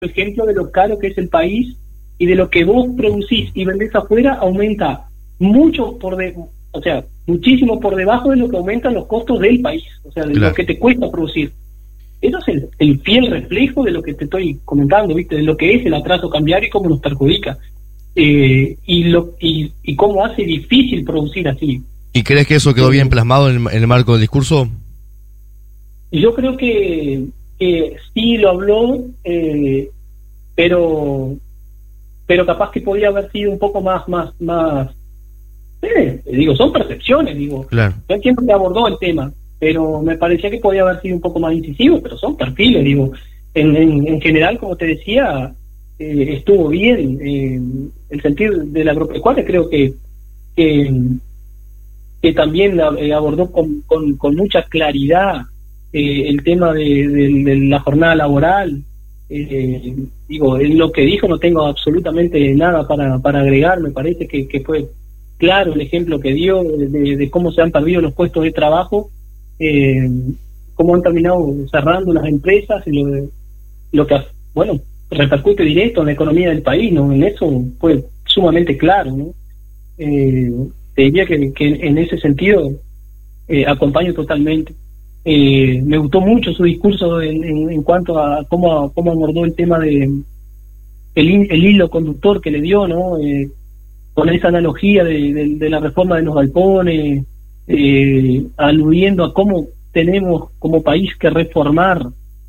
ejemplo de lo caro que es el país y de lo que vos producís y vendés afuera aumenta mucho o sea, muchísimo por debajo de lo que aumentan los costos del país, o sea, de lo que te cuesta producir. Eso es el fiel reflejo de lo que te estoy comentando, ¿viste? De lo que es el atraso cambiario y cómo nos perjudica. Y cómo hace difícil producir así. ¿Y crees que eso quedó bien plasmado en el marco del discurso? Yo creo que sí lo habló, pero capaz que podía haber sido un poco más digo, son percepciones, digo. Claro. Yo entiendo que abordó el tema, pero me parecía que podía haber sido un poco más incisivo, pero son perfiles, digo. En general, como te decía, estuvo bien. El sentido del agropecuario creo que también abordó con mucha claridad el tema de la jornada laboral. Digo, en lo que dijo no tengo absolutamente nada para agregar. Me parece que fue claro el ejemplo que dio de cómo se han perdido los puestos de trabajo, cómo han terminado cerrando las empresas, y lo que, bueno, repercute directo en la economía del país, ¿no? En eso fue sumamente claro, ¿no? Te diría que en ese sentido acompaño totalmente. Me gustó mucho su discurso en cuanto a cómo abordó el tema de el hilo conductor que le dio, ¿no? Con esa analogía de la reforma de los galpones, aludiendo a cómo tenemos como país que reformar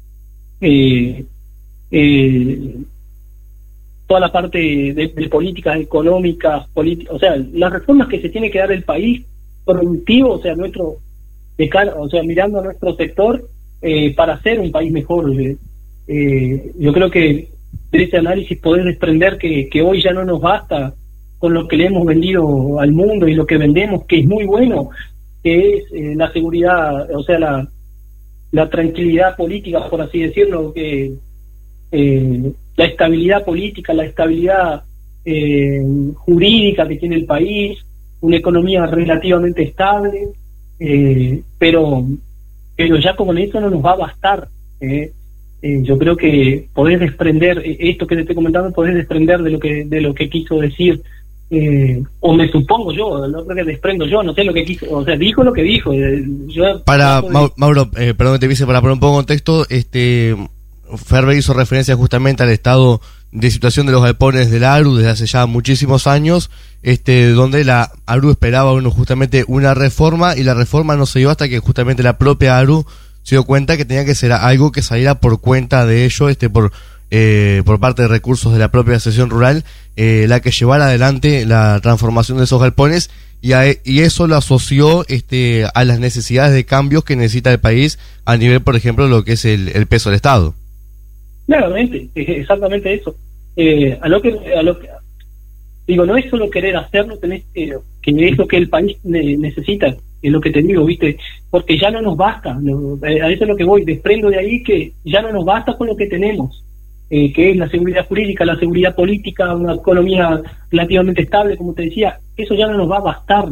toda la parte de políticas económicas, o sea, las reformas que se tiene que dar el país productivo, o sea, mirando a nuestro sector para hacer un país mejor. Yo creo que de ese análisis podés desprender que hoy ya no nos basta con lo que le hemos vendido al mundo y lo que vendemos, que es muy bueno, que es la seguridad, o sea, la tranquilidad política, por así decirlo, que la estabilidad política, la estabilidad jurídica que tiene el país, una economía relativamente estable, pero ya como eso no nos va a bastar. Yo creo que podés desprender esto que te estoy comentando, podés desprender de lo que quiso decir, o me supongo yo, no creo que desprendo yo, no sé lo que quiso, o sea, dijo lo que dijo. Mauro, perdón que te dice, para poner un poco en contexto, Ferber hizo referencia justamente al estado de situación de los galpones de la ARU desde hace ya muchísimos años, donde la ARU esperaba justamente una reforma, y la reforma no se dio hasta que justamente la propia ARU se dio cuenta que tenía que ser algo que saliera por cuenta de ello, por parte de recursos de la propia asociación rural, la que llevara adelante la transformación de esos galpones, y eso lo asoció a las necesidades de cambios que necesita el país a nivel, por ejemplo, lo que es el peso del Estado. Claramente, exactamente eso. A lo que digo, no es solo querer hacerlo, tenés que es lo que el país necesita, es lo que te digo, ¿viste? Porque ya no nos basta, a eso es lo que voy, desprendo de ahí que ya no nos basta con lo que tenemos, que es la seguridad jurídica, la seguridad política, una economía relativamente estable, como te decía. Eso ya no nos va a bastar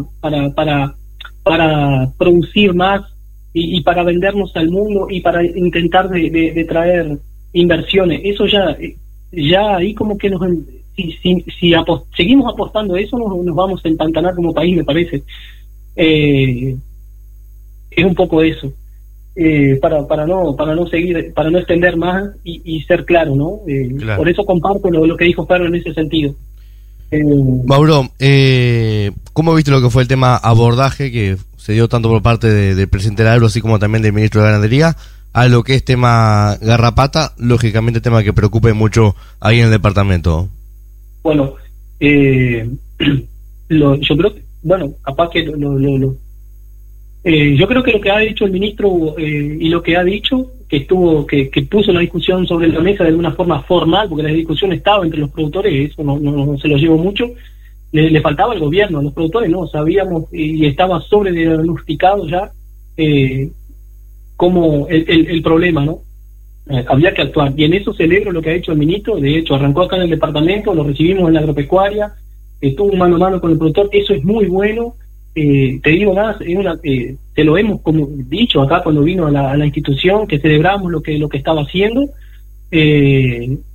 para producir más y para vendernos al mundo y para intentar de traer inversiones. Eso ya ahí como que si seguimos apostando a eso, nos vamos a empantanar como país, me parece. Es un poco eso, para no seguir, para no extender más y ser claro, ¿no? Claro. Por eso comparto lo que dijo Ferro en ese sentido. Mauro, ¿cómo viste lo que fue el tema abordaje que se dio tanto por parte del presidente de la ARU, así como también del ministro de Ganadería, a lo que es tema garrapata, lógicamente tema que preocupe mucho ahí en el departamento? Bueno, yo creo que, bueno, capaz que yo creo que lo que ha dicho el ministro y lo que ha dicho, que puso la discusión sobre la mesa de una forma formal, porque la discusión estaba entre los productores, eso no se lo llevo mucho, le faltaba al gobierno, a los productores no, sabíamos y estaba sobrediagnosticado ya como el problema, ¿no? Había que actuar, y en eso celebro lo que ha hecho el ministro. De hecho, arrancó acá en el departamento, lo recibimos en la agropecuaria, estuvo mano a mano con el productor, eso es muy bueno. Te digo más, te lo hemos como dicho acá cuando vino a la institución, que celebramos lo que estaba haciendo,